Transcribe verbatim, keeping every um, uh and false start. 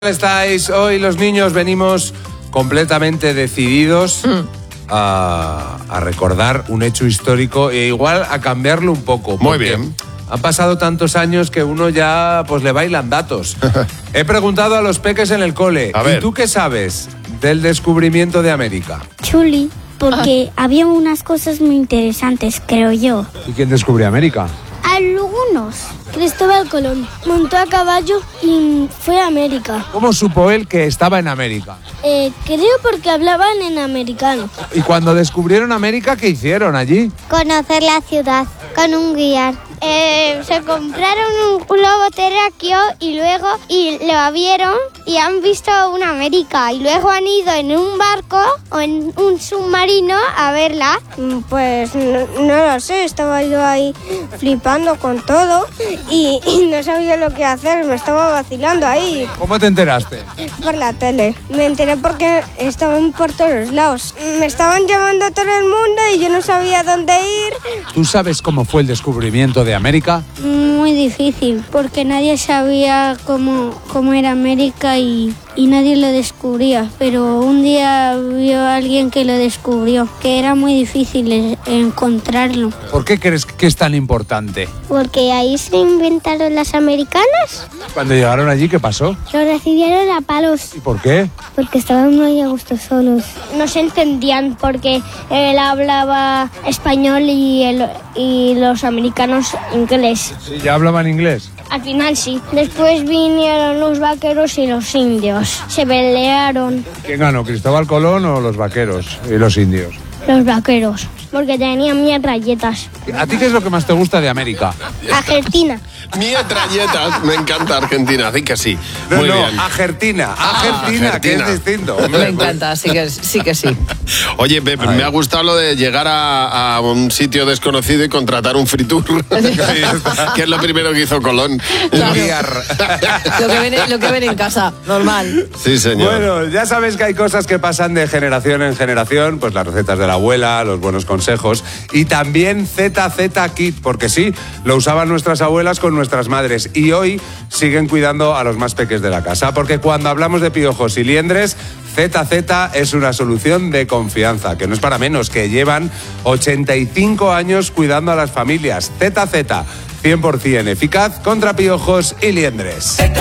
¿Estáis? Hoy los niños venimos completamente decididos mm. a, a recordar un hecho histórico e igual a cambiarlo un poco. Muy bien. Han pasado tantos años que uno ya pues le bailan datos. He preguntado a los peques en el cole. A ver. ¿Y tú qué sabes del descubrimiento de América? Chuli, porque ah. había unas cosas muy interesantes, creo yo. ¿Y quién descubrió América? Algunos. Cristóbal Colón montó a caballo y fue a América. ¿Cómo supo él que estaba en América? Eh, creo porque hablaban en americano. ¿Y cuando descubrieron América, qué hicieron allí? Conocer la ciudad con un guía. Eh, se compraron un globo terráqueo y luego y lo vieron y han visto una América y luego han ido en un barco o en un submarino a verla. Pues no, no lo sé, estaba yo ahí flipando con todo y, y no sabía lo que hacer, me estaba vacilando ahí. ¿Cómo te enteraste? Por la tele. Me enteré porque estaban por todos lados. Me estaban llamando a todo el mundo y yo no sabía dónde ir. ¿Tú sabes cómo fue el descubrimiento de América? Muy difícil, porque nadie sabía cómo, cómo era América y, y nadie lo descubría. Pero un día vio a alguien que lo descubrió, que era muy difícil encontrarlo. ¿Por qué crees que es tan importante? Porque ahí se inventaron las americanas. Cuando llegaron allí, ¿qué pasó? Lo recibieron a palos. ¿Y por qué? Porque estaban muy a gusto solos. No se entendían porque él hablaba español y, el, y los americanos inglés. Sí, ¿ya hablaban inglés? Al final sí. Después vinieron los vaqueros y los indios. Se pelearon. ¿Quién ganó, Cristóbal Colón o los vaqueros y los indios? Los vaqueros, porque tenían metralletas. ¿A ti qué es lo que más te gusta de América? Argentina. Metralletas, me encanta Argentina, así que sí. No, Muy no, bien. Argentina, Ah, Argentina, Argentina. que es distinto. Me encanta, sí que sí. Que sí. Oye, me, me ha gustado lo de llegar a, a un sitio desconocido y contratar un free tour, que es lo primero que hizo Colón. Claro. Lo que ven, lo que ven en casa, normal. Sí, señor. Bueno, ya sabes que hay cosas que pasan de generación en generación, pues las recetas de la abuela, los buenos consejos y también Z Z Kit, porque sí, lo usaban nuestras abuelas con nuestras madres y hoy siguen cuidando a los más peques de la casa, porque cuando hablamos de piojos y liendres, Z Z es una solución de confianza, que no es para menos, que llevan ochenta y cinco años cuidando a las familias. Z Z, cien por ciento eficaz contra piojos y liendres.